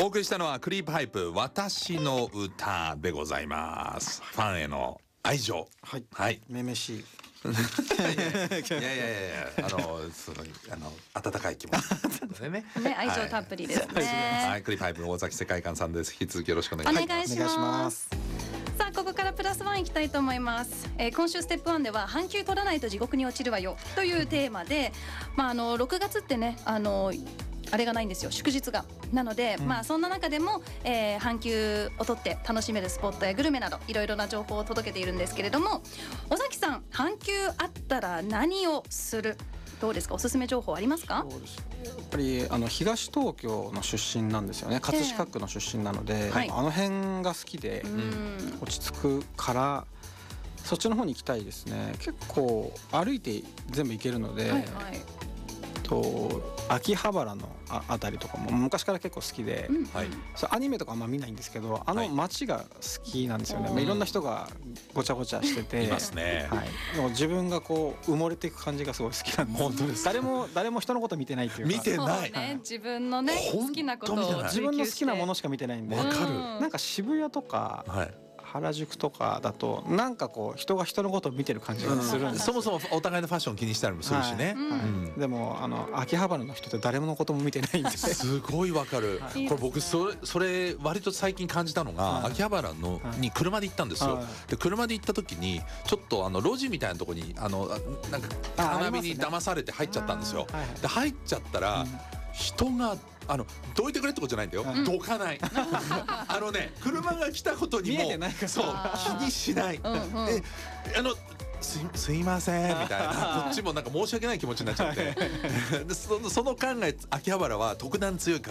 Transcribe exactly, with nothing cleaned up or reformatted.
お送りしたのはクリープハイプ私の歌でございます。ファンへの愛情。 はい。 はい。 めめしい。 いやいやいやいやあのすごいあの温かい気持ちでね。 ね、愛情たっぷりですね。 はい、クリープハイプの大崎世界観さんです。引き続きよろしくお願いします。 お願いします。さあここからプラスワンいきたいと思います、えー、今週ステップワンでは半休取らないと地獄に落ちるわよというテーマで、まあ、あのろくがつってねあのあれがないんですよ、祝日が。なので、うん、まあそんな中でも、えー、半休を取って楽しめるスポットやグルメなどいろいろな情報を届けているんですけれども、尾崎さん半休あったら何をする？どうですか、おすすめ情報ありますか？ そうですね、やっぱりあの東東京の出身なんですよね。葛飾区の出身なので、えー、あの辺が好きで落ち着くからそっちの方に行きたいですね。結構歩いて全部行けるので、はいはい、と秋葉原の あ, あたりとかも昔から結構好きで、うん、そうアニメとかあんま見ないんですけどあの街が好きなんですよね、はい、いろんな人がごちゃごちゃしてていますね、 はい、でも自分がこう埋もれていく感じがすごい好きなんです。本当です。誰も誰も人のこと見てないっていうか、 見てない、 ね、はい、自分のね好きなことを自分の好きなものしか見てないんで、 わかる。 なんか渋谷とか、はい、原宿とかだとなんかこう人が人のことを見てる感じがするんです、 うん、そもそもお互いのファッション気にしたりもするしね、はいはいうん、でもあの秋葉原の人って誰ものことも見てないんですごいわかる、はい、これ僕それ、それ割と最近感じたのが、はい、秋葉原のに車で行ったんですよ、はい、で車で行った時にちょっとあの路地みたいなところにあのなんか金網に騙されて入っちゃったんですよ、はいはい、で入っちゃったら、うん、人があのどいてくれってことじゃないんだよ、うん、どかないあのね車が来たことにも見えてないからそう気にしない、うんうん、えあのす, すいませんみたいなこっちもなんか申し訳ない気持ちになっちゃってで そ, その間が秋葉原は特段強い